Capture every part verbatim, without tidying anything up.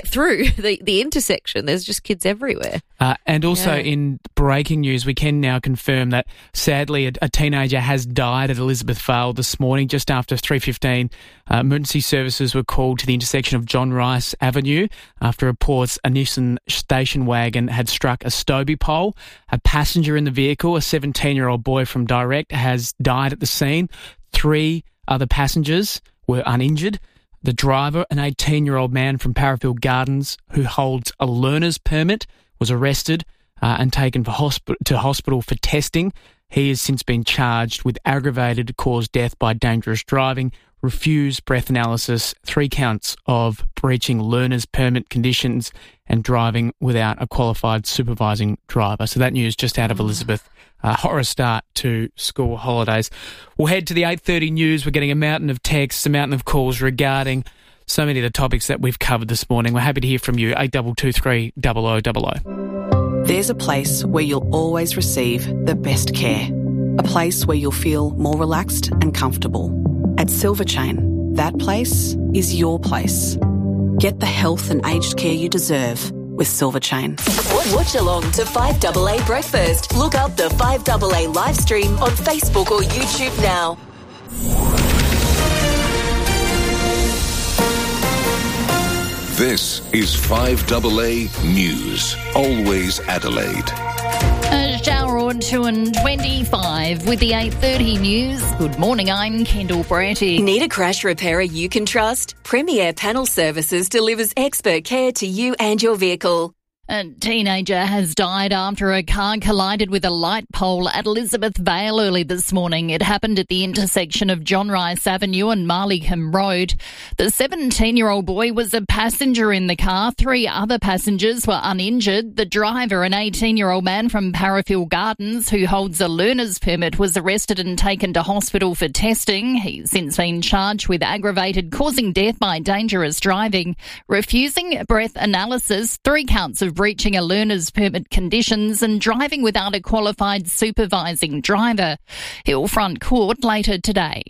through the, the intersection. There's just kids everywhere. Uh, and also yeah. in breaking news, we can now confirm that sadly a, a teenager has died at Elizabeth Vale this morning just after three fifteen. Uh, emergency services were called to the intersection of John Rice Avenue after reports a Nissan station wagon had struck a Stobie pole. A passenger in the vehicle, a seventeen-year-old boy from Direct, has died at the scene. Three other passengers were uninjured. The driver, an eighteen-year-old man from Parafield Gardens who holds a learner's permit, was arrested uh, and taken for hosp- to hospital for testing. He has since been charged with aggravated cause death by dangerous driving, refused breath analysis, three counts of breaching learner's permit conditions and driving without a qualified supervising driver. So that news just out of Elizabeth. Uh, horror start to school holidays. We'll head to the eight thirty news. We're getting a mountain of texts, a mountain of calls regarding so many of the topics that we've covered this morning. We're happy to hear from you, eight two two three, double oh double oh. There's a place where you'll always receive the best care. A place where you'll feel more relaxed and comfortable. At Silverchain, that place is your place. Get the health and aged care you deserve with Silverchain. Watch along to five A A Breakfast. Look up the five A A live stream on Facebook or YouTube now. This is five A A News. Always Adelaide. A shower or two and twenty-five with the eight thirty news. Good morning, I'm Kendall Bratty. Need a crash repairer you can trust? Premier Panel Services delivers expert care to you and your vehicle. A teenager has died after a car collided with a light pole at Elizabeth Vale early this morning. It happened at the intersection of John Rice Avenue and Marlegham Road. The seventeen-year-old boy was a passenger in the car. Three other passengers were uninjured. The driver, an eighteen-year-old man from Parafield Gardens who holds a learner's permit, was arrested and taken to hospital for testing. He's since been charged with aggravated causing death by dangerous driving, refusing breath analysis, three counts of breaching a learner's permit conditions and driving without a qualified supervising driver. He'll front court later today.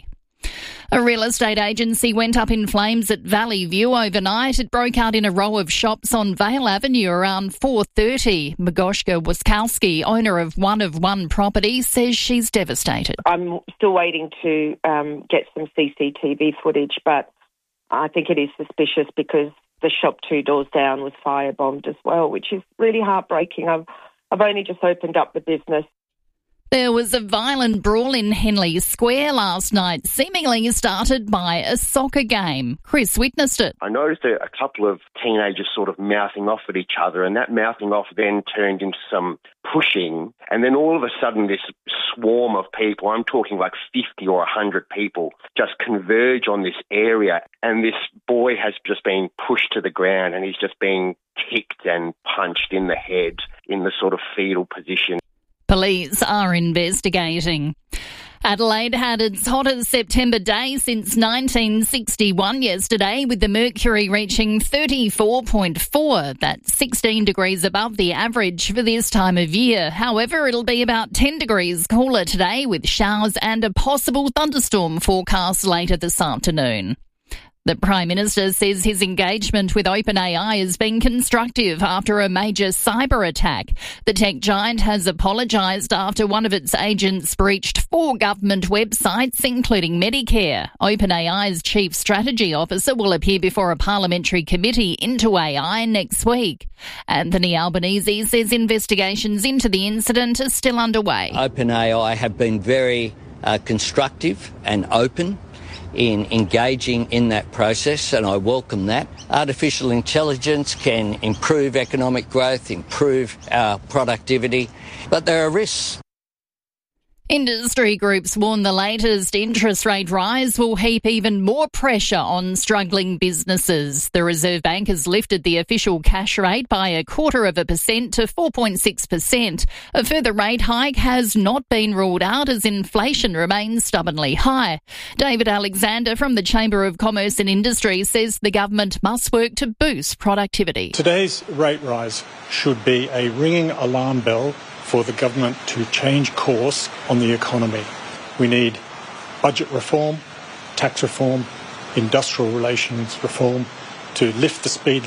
A real estate agency went up in flames at Valley View overnight. It broke out in a row of shops on Vale Avenue around four thirty. Magoshka Waskowski, owner of One of One property, says she's devastated. I'm still waiting to um, get some C C T V footage, but I think it is suspicious because the shop two doors down was firebombed as well, which is really heartbreaking. I've, I've only just opened up the business. There was a violent brawl in Henley Square last night, seemingly started by a soccer game. Chris witnessed it. I noticed a, a couple of teenagers sort of mouthing off at each other, and that mouthing off then turned into some pushing, and then all of a sudden this swarm of people, I'm talking like fifty or one hundred people, just converge on this area, and this boy has just been pushed to the ground and he's just being kicked and punched in the head in the sort of fetal position. Police are investigating. Adelaide had its hottest September day since nineteen sixty-one yesterday, with the mercury reaching thirty-four point four. That's sixteen degrees above the average for this time of year. However, it'll be about ten degrees cooler today, with showers and a possible thunderstorm forecast later this afternoon. The Prime Minister says his engagement with OpenAI has been constructive after a major cyber attack. The tech giant has apologised after one of its agents breached four government websites, including Medicare. OpenAI's Chief Strategy Officer will appear before a parliamentary committee into A I next week. Anthony Albanese says investigations into the incident are still underway. OpenAI have been very uh, constructive and open in engaging in that process, and I welcome that. Artificial intelligence can improve economic growth, improve our productivity, but there are risks. Industry groups warn the latest interest rate rise will heap even more pressure on struggling businesses. The Reserve Bank has lifted the official cash rate by a quarter of a percent to four point six percent. A further rate hike has not been ruled out as inflation remains stubbornly high. David Alexander from the Chamber of Commerce and Industry says the government must work to boost productivity. Today's rate rise should be a ringing alarm bell for the government to change course on the economy. We need budget reform, tax reform, industrial relations reform to lift the speed